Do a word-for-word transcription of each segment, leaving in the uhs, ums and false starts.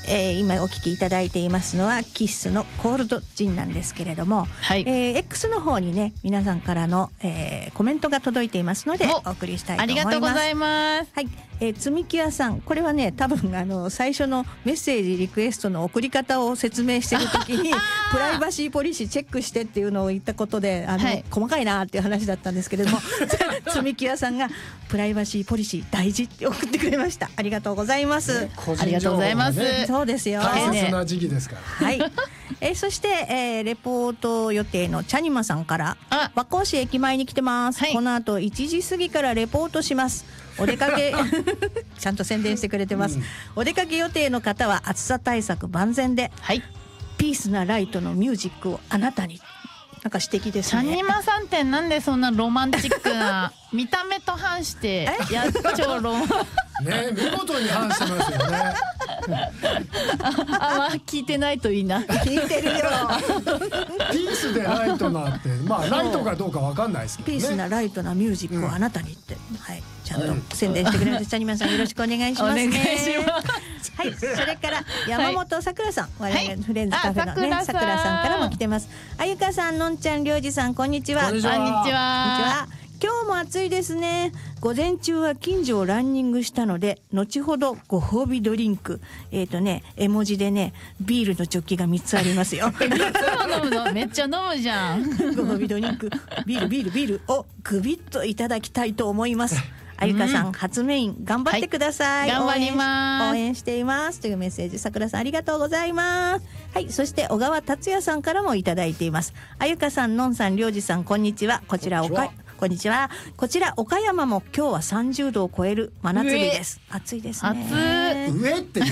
えー、今お聞きいただいていますのはキッスのコールドジンなんですけれども、はい、えー、X の方にね皆さんからの、えー、コメントが届いていますのでお送りしたいと思います。 ありがとうございます。 はい、えー、つみきやさん、これはね多分あの最初のメッセージリクエストの送り方を説明している時にプライバシーポリシーチェックしてっていうのを言ったことであの、はい、細かいなっていう話だったんですけれどもつみきやさんがプライバシーポリシー大事って送ってくれました。ありがとうございます、 ね、個人情報がね、 ありがとうございます。 そうですよ、 大切な時期ですから、 はい、えー、そして、えー、レポート予定のチャニマさんから和光市駅前に来てます、はい、この後いちじ過ぎからレポートします。お出かけちゃんと宣伝してくれてます、うん、お出かけ予定の方は暑さ対策万全で、はい、ピースなライトのミュージックをあなたに。なんか指摘ですね。 チャニマさんってなんでそんなロマンチックな見た目と反してやっちょロマンね、 見事に反してますよねあ, あまあ聞いてないといいな。 聞いてるよピースでライトなってまあライトかどうかわかんないですけどね。 ピースなライトなミュージックをあなたにって、うん、はい、ちゃんと宣伝してくれます。チャニマさんよろしくお願いしますね。お願いしますはい、それから山本さくらさん、はい、我々フレンズカフェのねさくらさんからも来てます。あゆかさん、のんちゃん、りょうじさん、こんにちは。 こんにちは。 こんにちは。 今日も暑いですね。午前中は近所をランニングしたので後ほどご褒美ドリンク、えーとね絵文字でねビールのジョッキがみっつありますよ。 みっつも飲むのめっちゃ飲むじゃん。ご褒美ドリンクビールビールビールをグビッといただきたいと思います。あゆかさん、うん、初メイン頑張ってください、 はい、頑張ります。 応援していますというメッセージ、さくらさんありがとうございます。はい、そして小川達也さんからもいただいています。あゆかさん、のんさん、りょうじさん、こんにちは。こちらおかこんにちは。こちら岡山も今日はさんじゅうどを超える真夏日です。暑いですね。 暑い。上っていう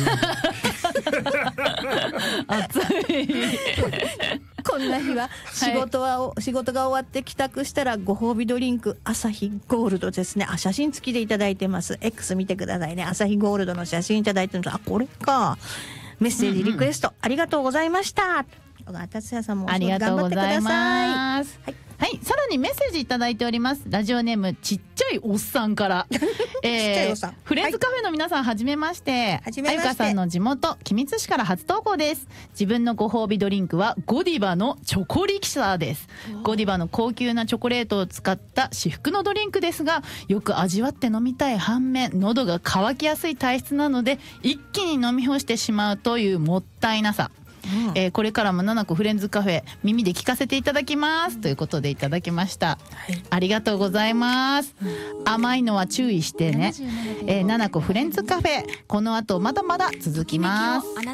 暑いこんな日は仕事は、はい、仕事が終わって帰宅したらご褒美ドリンク朝日ゴールドですね。あ、写真付きでいただいてます。 X 見てくださいね。朝日ゴールドの写真いただいてるんです。あ、これか。メッセージリクエスト、うんうん、ありがとうございました。小川達也さんもありがとうございます。 はい、 はい、さらにメッセージいただいております。ラジオネームちっちゃいおっさんからえー、フレンズカフェの皆さん、はい、はじめまして。あゆかさんの地元君津市から初投稿です。自分のご褒美ドリンクはゴディバのチョコリキサーです。ゴディバの高級なチョコレートを使った至福のドリンクですが、よく味わって飲みたい反面喉が渇きやすい体質なので一気に飲み干してしまうというもったいなさ。うん、えー、これからもななこフレンズカフェ耳で聞かせていただきます、うん、ということでいただきました、はい、ありがとうございます、うん、甘いのは注意してね。えー、ななこフレンズカフェこの後まだまだ続きます。